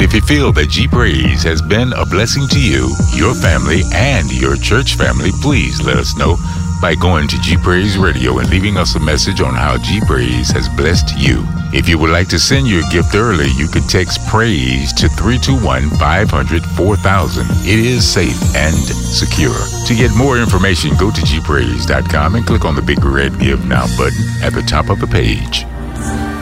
If you feel that G Praise has been a blessing to you, your family, and your church family, please let us know by going to G Praise Radio and leaving us a message on how G Praise has blessed you. If you would like to send your gift early, you can text PRAISE to 321-500-4000. It is safe and secure. To get more information, go to gpraise.com and click on the big red Give Now button at the top of the page.